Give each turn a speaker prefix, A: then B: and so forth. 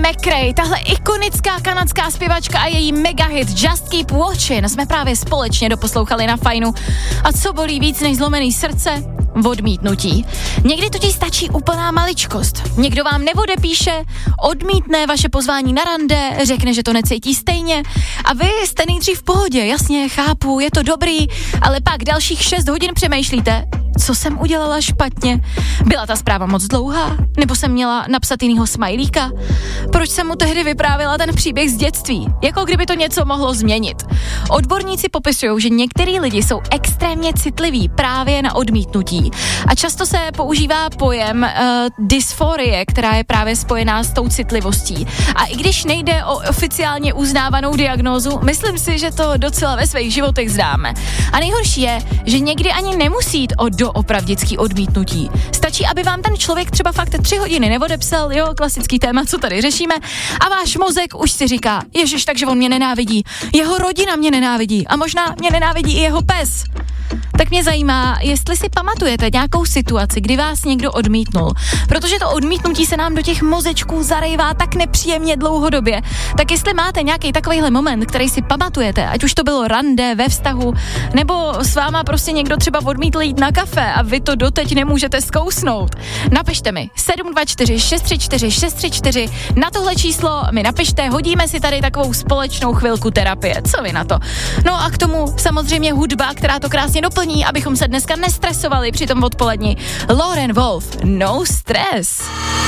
A: McRae, tahle ikonická kanadská zpěvačka a její megahit Just Keep Watching jsme právě společně doposlouchali na Fajnu. A co bolí víc než zlomený srdce? Odmítnutí. Někdy totiž stačí úplná maličkost. Někdo vám neodepíše, odmítne vaše pozvání na rande, řekne, že to necítí stejně a vy jste nejdřív v pohodě, jasně, chápu, je to dobrý, ale pak dalších 6 hodin přemýšlíte, co jsem udělala špatně? Byla ta zpráva moc dlouhá? Nebo jsem měla napsat jinýho smajlíka? Proč jsem mu tehdy vyprávěla ten příběh z dětství? Jako kdyby to něco mohlo změnit. Odborníci popisují, že některý lidi jsou extrémně citliví právě na odmítnutí. A často se používá pojem dysforie, která je právě spojená s tou citlivostí. A i když nejde o oficiálně uznávanou diagnózu, myslím si, že to docela ve svých životech známe. A nejhorší je, že někdy ani nemusí jít o doopravdický odmítnutí. Stačí, aby vám ten člověk třeba fakt 3 hodiny neodepsal, jo, klasický téma, co tady řešíme, a váš mozek už si říká, ježiš, takže on mě nenávidí, jeho rodina mě nenávidí a možná mě nenávidí i jeho pes. Tak mě zajímá, jestli si pamatujete nějakou situaci, kdy vás někdo odmítnul, protože to odmítnutí se nám do těch mozečků zarejvá tak nepříjemně dlouhodobě. Tak jestli máte nějaký takovýhle moment, který si pamatujete, ať už to bylo rande, ve vztahu, nebo s váma prostě někdo třeba odmítl jít na kafe a vy to doteď nemůžete zkousnout. Napište mi 724 634 634, na tohle číslo mi napište, hodíme si tady takovou společnou chvilku terapie. Co vy na to? No a k tomu samozřejmě hudba, která to krásně doplní, abychom se dneska nestresovali při tom odpoledni. Lauren Wolf, No Stress.